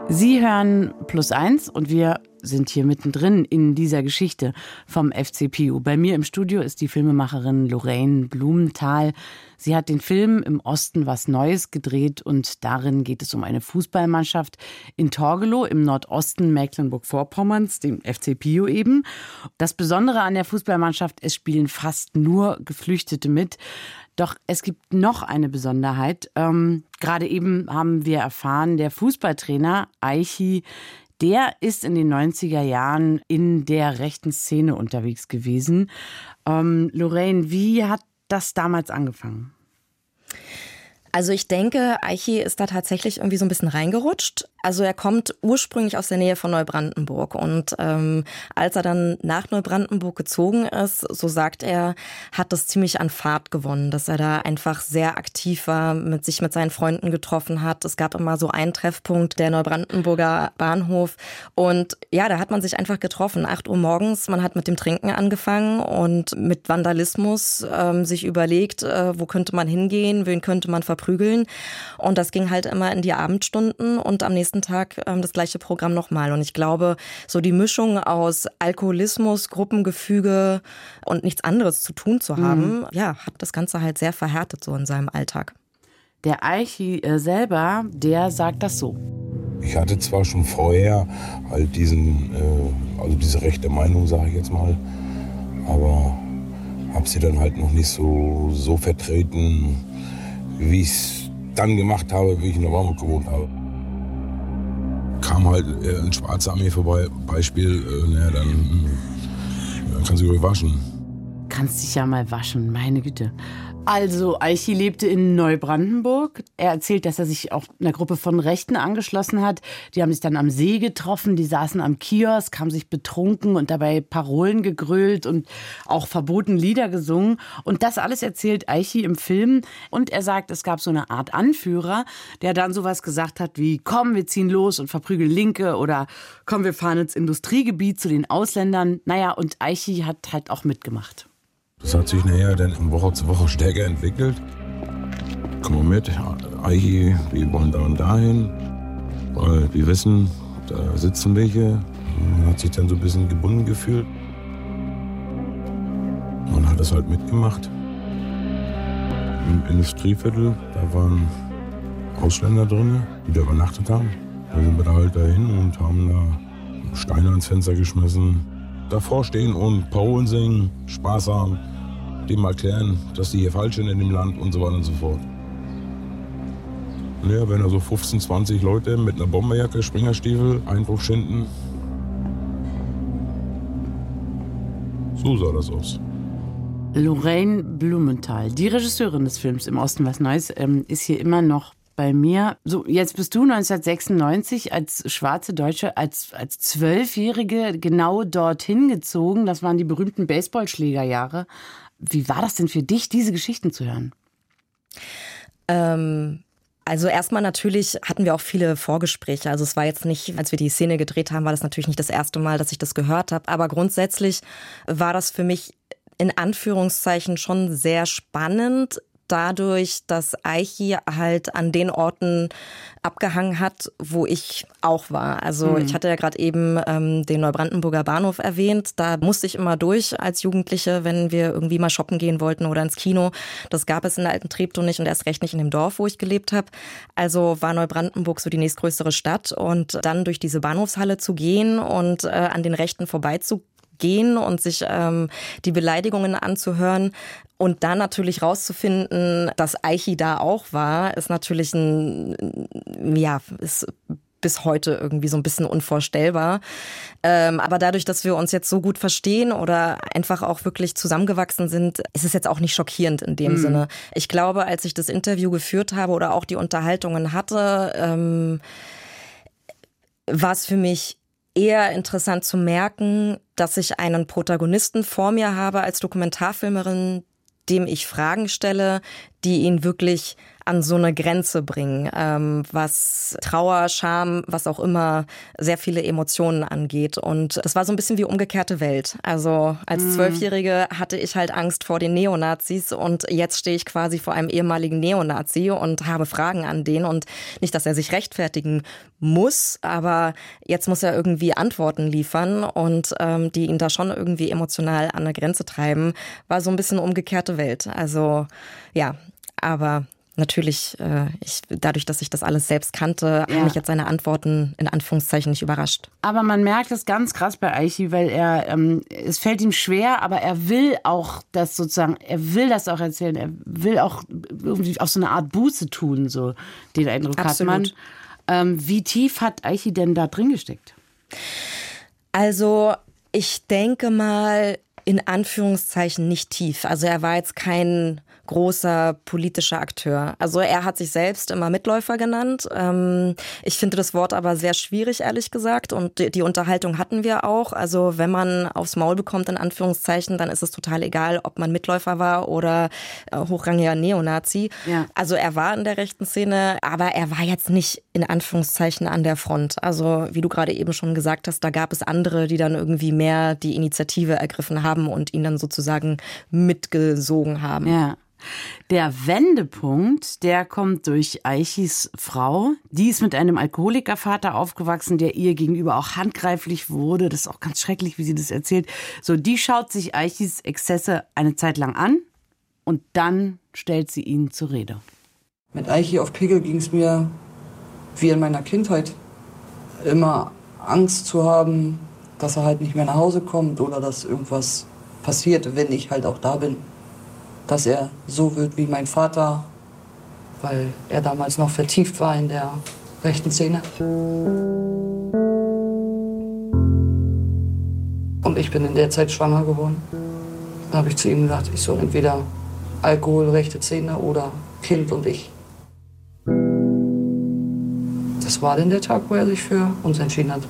Sie hören +1 und wir sind hier mittendrin in dieser Geschichte vom FC Piu. Bei mir im Studio ist die Filmemacherin Lorraine Blumenthal. Sie hat den Film Im Osten was Neues gedreht und darin geht es um eine Fußballmannschaft in Torgelow im Nordosten Mecklenburg-Vorpommerns, dem FC Piu eben. Das Besondere an der Fußballmannschaft, es spielen fast nur Geflüchtete mit. Doch es gibt noch eine Besonderheit. Gerade eben haben wir erfahren, der Fußballtrainer Aichi, der ist in den 90er Jahren in der rechten Szene unterwegs gewesen. Lorraine, wie hat das damals angefangen? Also ich denke, Aichi ist da tatsächlich irgendwie so ein bisschen reingerutscht. Also er kommt ursprünglich aus der Nähe von Neubrandenburg und als er dann nach Neubrandenburg gezogen ist, so sagt er, hat das ziemlich an Fahrt gewonnen, dass er da einfach sehr aktiv war, sich mit seinen Freunden getroffen hat. Es gab immer so einen Treffpunkt, der Neubrandenburger Bahnhof, und ja, da hat man sich einfach getroffen, 8 Uhr morgens, man hat mit dem Trinken angefangen und mit Vandalismus sich überlegt, wo könnte man hingehen, wen könnte man verprügeln, und das ging halt immer in die Abendstunden und am nächsten Tag das gleiche Programm nochmal. Und ich glaube, so die Mischung aus Alkoholismus, Gruppengefüge und nichts anderes zu tun zu haben, ja, hat das Ganze halt sehr verhärtet so in seinem Alltag. Der Aichi selber, der sagt das so. Ich hatte zwar schon vorher halt diese rechte Meinung, sage ich jetzt mal, aber habe sie dann halt noch nicht so vertreten, wie ich es dann gemacht habe, wie ich in der Neubrandenburg gewohnt habe. Kam halt ein Schwarzer an mir vorbei, Beispiel, dann kannst du dich waschen. Kannst dich ja mal waschen, meine Güte. Also, Aichi lebte in Neubrandenburg. Er erzählt, dass er sich auch einer Gruppe von Rechten angeschlossen hat. Die haben sich dann am See getroffen, die saßen am Kiosk, haben sich betrunken und dabei Parolen gegrölt und auch verboten Lieder gesungen. Und das alles erzählt Aichi im Film. Und er sagt, es gab so eine Art Anführer, der dann sowas gesagt hat wie, komm, wir ziehen los und verprügeln Linke, oder komm, wir fahren ins Industriegebiet zu den Ausländern. Naja, und Aichi hat halt auch mitgemacht. Das hat sich nachher dann von Woche zu Woche stärker entwickelt. Komm mal mit, Aichi, wir wollen da und dahin, weil wir wissen, da sitzen welche. Man hat sich dann so ein bisschen gebunden gefühlt. Man hat das halt mitgemacht. Im Industrieviertel, da waren Ausländer drin, die da übernachtet haben. Da sind wir da halt dahin und haben da Steine ans Fenster geschmissen. Davor stehen und Parolen singen, Spaß haben, dem erklären, dass die hier falsch sind in dem Land und so weiter und so fort. Ja, wenn da so 15, 20 Leute mit einer Bomberjacke, Springerstiefel, Einbruch schinden. So sah das aus. Lorraine Blumenthal, die Regisseurin des Films Im Osten was Neues, ist hier immer noch bei mir. So, jetzt bist du 1996 als schwarze Deutsche, als 12-Jährige genau dorthin gezogen. Das waren die berühmten Baseballschlägerjahre. Wie war das denn für dich, diese Geschichten zu hören? Also erstmal natürlich hatten wir auch viele Vorgespräche. Also es war jetzt nicht, als wir die Szene gedreht haben, war das natürlich nicht das erste Mal, dass ich das gehört habe. Aber grundsätzlich war das für mich in Anführungszeichen schon sehr spannend, dadurch, dass Aichi halt an den Orten abgehangen hat, wo ich auch war. Also ich hatte ja gerade eben den Neubrandenburger Bahnhof erwähnt. Da musste ich immer durch als Jugendliche, wenn wir irgendwie mal shoppen gehen wollten oder ins Kino. Das gab es in der alten Treptow nicht und erst recht nicht in dem Dorf, wo ich gelebt habe. Also war Neubrandenburg so die nächstgrößere Stadt, und dann durch diese Bahnhofshalle zu gehen und an den Rechten vorbeizugehen und sich die Beleidigungen anzuhören und dann natürlich rauszufinden, dass Aichi da auch war, ist natürlich ist bis heute irgendwie so ein bisschen unvorstellbar. Aber dadurch, dass wir uns jetzt so gut verstehen oder einfach auch wirklich zusammengewachsen sind, ist es jetzt auch nicht schockierend in dem Sinne. Ich glaube, als ich das Interview geführt habe oder auch die Unterhaltungen hatte, war es für mich eher interessant zu merken, dass ich einen Protagonisten vor mir habe als Dokumentarfilmerin, dem ich Fragen stelle, die ihn wirklich an so eine Grenze bringen, was Trauer, Scham, was auch immer, sehr viele Emotionen angeht. Und das war so ein bisschen wie umgekehrte Welt. Also als 12-Jährige hatte ich halt Angst vor den Neonazis und jetzt stehe ich quasi vor einem ehemaligen Neonazi und habe Fragen an den. Und nicht, dass er sich rechtfertigen muss, aber jetzt muss er irgendwie Antworten liefern und die ihn da schon irgendwie emotional an eine Grenze treiben, war so ein bisschen umgekehrte Welt. Also ja, aber natürlich, dadurch, dass ich das alles selbst kannte, haben mich jetzt seine Antworten in Anführungszeichen nicht überrascht. Aber man merkt es ganz krass bei Aichi, weil es fällt ihm schwer, aber er will auch das sozusagen, er will das auch erzählen, er will auch irgendwie auf so eine Art Buße tun, so den Eindruck Absolut. hat man. Wie tief hat Aichi denn da drin gesteckt? Also ich denke mal, in Anführungszeichen nicht tief. Also er war jetzt kein großer politischer Akteur. Also er hat sich selbst immer Mitläufer genannt. Ich finde das Wort aber sehr schwierig, ehrlich gesagt. Und die Unterhaltung hatten wir auch. Also wenn man aufs Maul bekommt, in Anführungszeichen, dann ist es total egal, ob man Mitläufer war oder hochrangiger Neonazi. Ja. Also er war in der rechten Szene, aber er war jetzt nicht in Anführungszeichen an der Front. Also wie du gerade eben schon gesagt hast, da gab es andere, die dann irgendwie mehr die Initiative ergriffen haben und ihn dann sozusagen mitgesogen haben. Ja. Der Wendepunkt, der kommt durch Aichis Frau. Die ist mit einem Alkoholikervater aufgewachsen, der ihr gegenüber auch handgreiflich wurde. Das ist auch ganz schrecklich, wie sie das erzählt. So, die schaut sich Aichis Exzesse eine Zeit lang an und dann stellt sie ihn zur Rede. Mit Aichi auf Pegel ging es mir wie in meiner Kindheit. Immer Angst zu haben, dass er halt nicht mehr nach Hause kommt oder dass irgendwas passiert, wenn ich halt auch da bin. Dass er so wird wie mein Vater, weil er damals noch vertieft war in der rechten Szene. Und ich bin in der Zeit schwanger geworden. Da habe ich zu ihm gesagt, ich soll entweder Alkohol, rechte Szene oder Kind und ich. Das war dann der Tag, wo er sich für uns entschieden hat.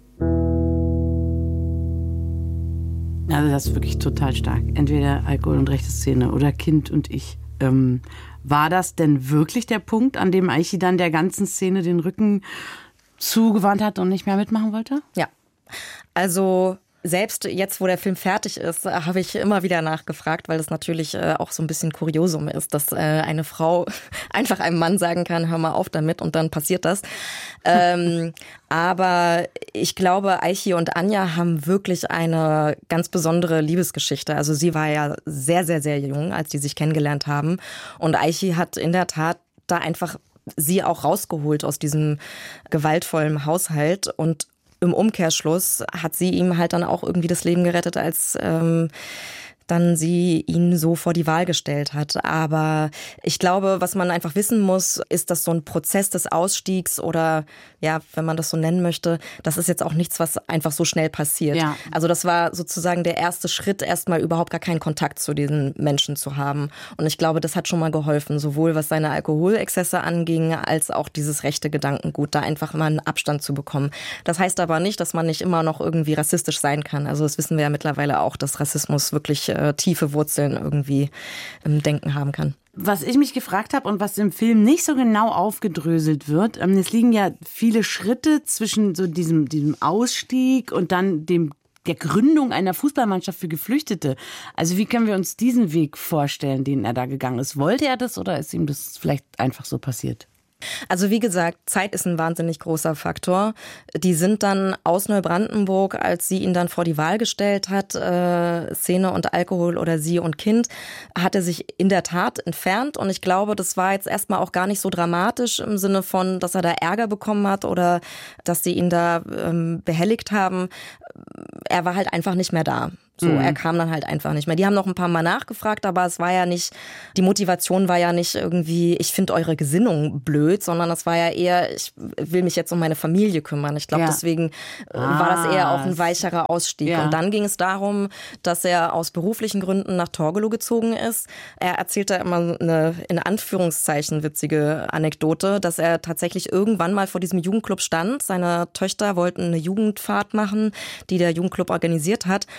Also das ist wirklich total stark. Entweder Alkohol und rechte Szene oder Kind und ich. War das denn wirklich der Punkt, an dem Aichi dann der ganzen Szene den Rücken zugewandt hat und nicht mehr mitmachen wollte? Ja, also selbst jetzt, wo der Film fertig ist, habe ich immer wieder nachgefragt, weil das natürlich auch so ein bisschen Kuriosum ist, dass eine Frau einfach einem Mann sagen kann, hör mal auf damit und dann passiert das. Aber ich glaube, Aichi und Anja haben wirklich eine ganz besondere Liebesgeschichte. Also sie war ja sehr, sehr, sehr jung, als die sich kennengelernt haben. Und Aichi hat in der Tat da einfach sie auch rausgeholt aus diesem gewaltvollen Haushalt und im Umkehrschluss hat sie ihm halt dann auch irgendwie das Leben gerettet, als dann sie ihn so vor die Wahl gestellt hat. Aber ich glaube, was man einfach wissen muss, ist, dass so ein Prozess des Ausstiegs oder, ja, wenn man das so nennen möchte, das ist jetzt auch nichts, was einfach so schnell passiert. Ja. Also das war sozusagen der erste Schritt, erstmal überhaupt gar keinen Kontakt zu diesen Menschen zu haben. Und ich glaube, das hat schon mal geholfen, sowohl was seine Alkoholexzesse anging, als auch dieses rechte Gedankengut, da einfach mal einen Abstand zu bekommen. Das heißt aber nicht, dass man nicht immer noch irgendwie rassistisch sein kann. Also das wissen wir ja mittlerweile auch, dass Rassismus wirklich tiefe Wurzeln irgendwie im Denken haben kann. Was ich mich gefragt habe und was im Film nicht so genau aufgedröselt wird, es liegen ja viele Schritte zwischen so diesem Ausstieg und dann der Gründung einer Fußballmannschaft für Geflüchtete. Also wie können wir uns diesen Weg vorstellen, den er da gegangen ist? Wollte er das oder ist ihm das vielleicht einfach so passiert? Also wie gesagt, Zeit ist ein wahnsinnig großer Faktor. Die sind dann aus Neubrandenburg, als sie ihn dann vor die Wahl gestellt hat, Szene und Alkohol oder sie und Kind, hat er sich in der Tat entfernt. Und ich glaube, das war jetzt erstmal auch gar nicht so dramatisch im Sinne von, dass er da Ärger bekommen hat oder dass sie ihn da behelligt haben. Er war halt einfach nicht mehr da. So, er kam dann halt einfach nicht mehr. Die haben noch ein paar Mal nachgefragt, aber es war ja nicht, die Motivation war ja nicht irgendwie, ich finde eure Gesinnung blöd, sondern es war ja eher, ich will mich jetzt um meine Familie kümmern. Ich glaube, deswegen war das eher auch ein weicherer Ausstieg. Ja. Und dann ging es darum, dass er aus beruflichen Gründen nach Torgelow gezogen ist. Er erzählt da immer eine, in Anführungszeichen, witzige Anekdote, dass er tatsächlich irgendwann mal vor diesem Jugendclub stand. Seine Töchter wollten eine Jugendfahrt machen, die der Jugendclub organisiert hat.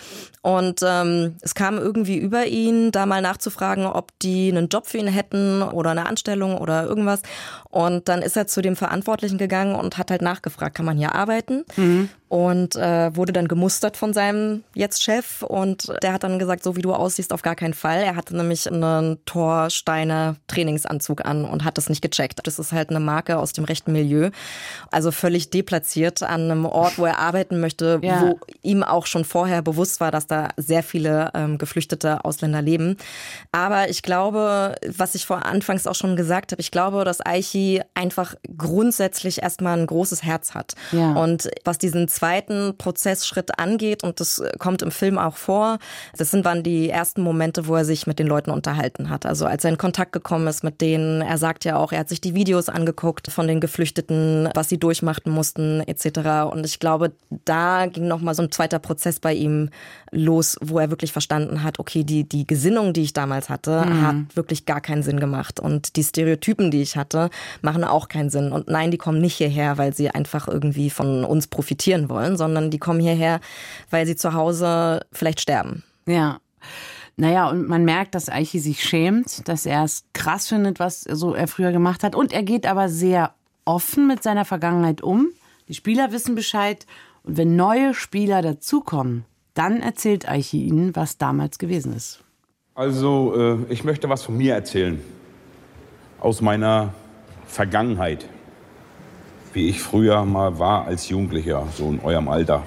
Und es kam irgendwie über ihn, da mal nachzufragen, ob die einen Job für ihn hätten oder eine Anstellung oder irgendwas. Und dann ist er zu dem Verantwortlichen gegangen und hat halt nachgefragt, kann man hier arbeiten? Und wurde dann gemustert von seinem jetzt Chef. Und der hat dann gesagt, so wie du aussiehst, auf gar keinen Fall. Er hatte nämlich einen Torsteiner Trainingsanzug an und hat das nicht gecheckt. Das ist halt eine Marke aus dem rechten Milieu. Also völlig deplatziert an einem Ort, wo er arbeiten möchte, wo ihm auch schon vorher bewusst war, dass da sehr viele geflüchtete Ausländer leben. Aber ich glaube, was ich anfangs auch schon gesagt habe, ich glaube, dass Aichi einfach grundsätzlich erstmal ein großes Herz hat. Ja. Und was diesen zweiten Prozessschritt angeht, und das kommt im Film auch vor, waren die ersten Momente, wo er sich mit den Leuten unterhalten hat. Also als er in Kontakt gekommen ist mit denen, er sagt ja auch, er hat sich die Videos angeguckt von den Geflüchteten, was sie durchmachen mussten etc. Und ich glaube, da ging nochmal so ein zweiter Prozess bei ihm los, wo er wirklich verstanden hat, okay, die Gesinnung, die ich damals hatte, hat wirklich gar keinen Sinn gemacht. Und die Stereotypen, die ich hatte, machen auch keinen Sinn. Und nein, die kommen nicht hierher, weil sie einfach irgendwie von uns profitieren wollen, sondern die kommen hierher, weil sie zu Hause vielleicht sterben. Ja. Naja, und man merkt, dass Aichi sich schämt, dass er es krass findet, was so er früher gemacht hat. Und er geht aber sehr offen mit seiner Vergangenheit um. Die Spieler wissen Bescheid. Und wenn neue Spieler dazukommen, dann erzählt Aichi ihnen, was damals gewesen ist. Also, ich möchte was von mir erzählen. Aus meiner Vergangenheit. Wie ich früher mal war als Jugendlicher, so in eurem Alter.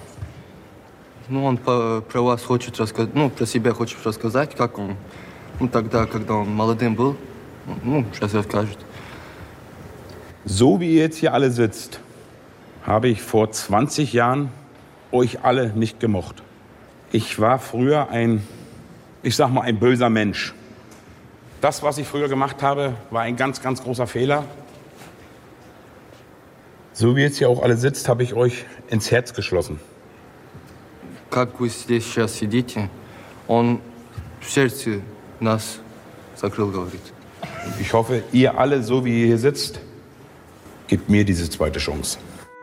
Он про вас хочет рассказать, про себя хочет рассказать, как он, тогда, когда он молодым был, сейчас расскажет. So wie ihr jetzt hier alle sitzt, habe ich vor 20 Jahren euch alle nicht gemocht. Ich war früher ein böser Mensch. Das, was ich früher gemacht habe, war ein ganz, ganz großer Fehler. So wie ihr jetzt hier auch alle sitzt, habe ich euch ins Herz geschlossen. Как вы здесь сейчас сидите, он в сердце нас закрыл, говорит. Ich hoffe, ihr alle, so wie ihr hier sitzt, gebt mir diese zweite Chance.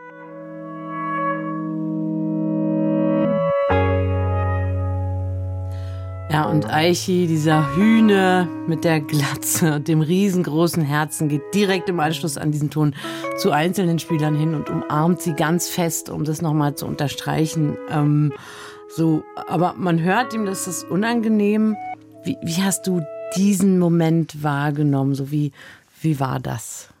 Ja, und Aichi, dieser Hühne mit der Glatze und dem riesengroßen Herzen, geht direkt im Anschluss an diesen Ton zu einzelnen Spielern hin und umarmt sie ganz fest, um das nochmal zu unterstreichen. Aber man hört ihm, das ist unangenehm. Wie hast du diesen Moment wahrgenommen? Wie war das?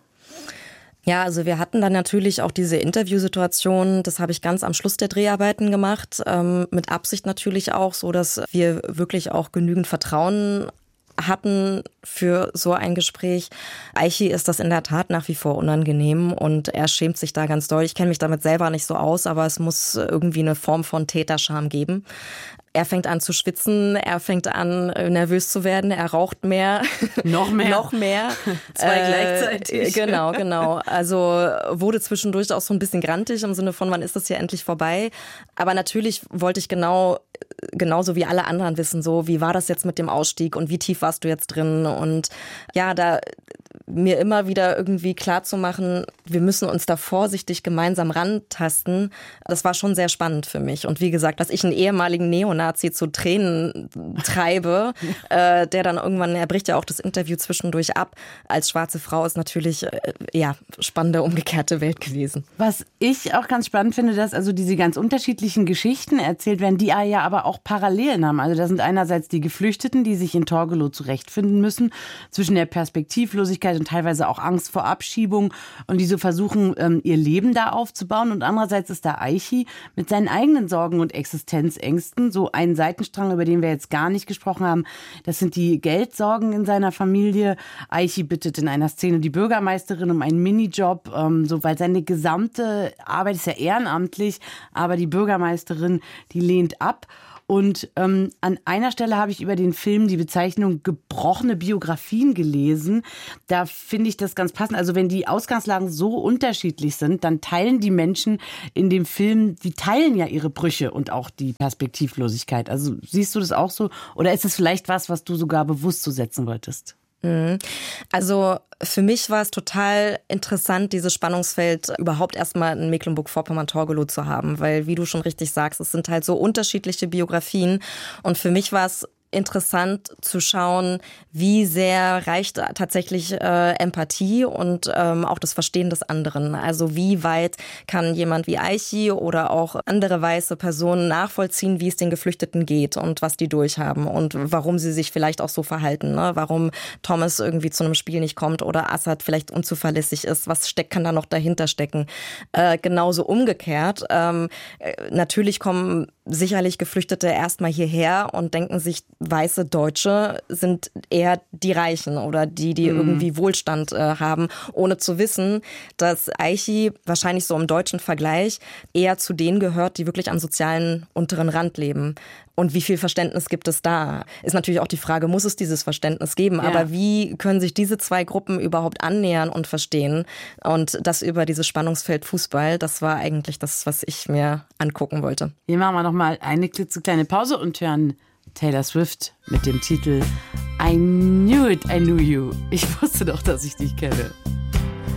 Ja, also wir hatten dann natürlich auch diese Interviewsituation, das habe ich ganz am Schluss der Dreharbeiten gemacht, mit Absicht natürlich auch, so dass wir wirklich auch genügend Vertrauen hatten für so ein Gespräch. Aichi ist das in der Tat nach wie vor unangenehm und er schämt sich da ganz doll. Ich kenne mich damit selber nicht so aus, aber es muss irgendwie eine Form von Täterscham geben. Er fängt an zu schwitzen, er fängt an nervös zu werden, er raucht mehr. Noch mehr? Noch mehr. Zwei gleichzeitig. Genau. Also wurde zwischendurch auch so ein bisschen grantig im Sinne von, wann ist das hier endlich vorbei? Aber natürlich wollte ich genauso wie alle anderen wissen, so wie war das jetzt mit dem Ausstieg und wie tief warst du jetzt drin? Und ja, da mir immer wieder irgendwie klar zu machen, wir müssen uns da vorsichtig gemeinsam rantasten, das war schon sehr spannend für mich. Und wie gesagt, dass ich einen ehemaligen Neonazi zu Tränen treibe, der dann irgendwann, er bricht ja auch das Interview zwischendurch ab, als schwarze Frau ist natürlich, spannende umgekehrte Welt gewesen. Was ich auch ganz spannend finde, dass also diese ganz unterschiedlichen Geschichten erzählt werden, die ja aber auch Parallelen haben. Also da sind einerseits die Geflüchteten, die sich in Torgelow zurechtfinden müssen, zwischen der Perspektivlosigkeit und teilweise auch Angst vor Abschiebung und die so versuchen, ihr Leben da aufzubauen. Und andererseits ist da Aichi mit seinen eigenen Sorgen und Existenzängsten, so ein Seitenstrang, über den wir jetzt gar nicht gesprochen haben. Das sind die Geldsorgen in seiner Familie. Aichi bittet in einer Szene die Bürgermeisterin um einen Minijob, weil seine gesamte Arbeit ist ja ehrenamtlich, aber die Bürgermeisterin, die lehnt ab. Und an einer Stelle habe ich über den Film die Bezeichnung gebrochene Biografien gelesen. Da finde ich das ganz passend. Also wenn die Ausgangslagen so unterschiedlich sind, dann teilen die Menschen in dem Film, die teilen ja ihre Brüche und auch die Perspektivlosigkeit. Also siehst du das auch so? Oder ist es vielleicht was du sogar bewusst so setzen wolltest? Also für mich war es total interessant, dieses Spannungsfeld überhaupt erstmal in Mecklenburg-Vorpommern-Torgelow zu haben, weil, wie du schon richtig sagst, es sind halt so unterschiedliche Biografien und für mich war es interessant zu schauen, wie sehr reicht tatsächlich Empathie und auch das Verstehen des anderen. Also wie weit kann jemand wie Aichi oder auch andere weiße Personen nachvollziehen, wie es den Geflüchteten geht und was die durchhaben und warum sie sich vielleicht auch so verhalten, ne? Warum Thomas irgendwie zu einem Spiel nicht kommt oder Assad vielleicht unzuverlässig ist. Was kann da noch dahinter stecken? Genauso umgekehrt. Natürlich kommen sicherlich Geflüchtete erstmal hierher und denken sich, weiße Deutsche sind eher die Reichen oder die irgendwie Wohlstand haben, ohne zu wissen, dass Aichi wahrscheinlich so im deutschen Vergleich eher zu denen gehört, die wirklich am sozialen unteren Rand leben. Und wie viel Verständnis gibt es da? Ist natürlich auch die Frage, muss es dieses Verständnis geben? Ja. Aber wie können sich diese zwei Gruppen überhaupt annähern und verstehen? Und das über dieses Spannungsfeld Fußball, das war eigentlich das, was ich mir angucken wollte. Hier machen wir nochmal eine klitzekleine Pause und hören Taylor Swift mit dem Titel I Knew It, I Knew You. Ich wusste doch, dass ich dich kenne.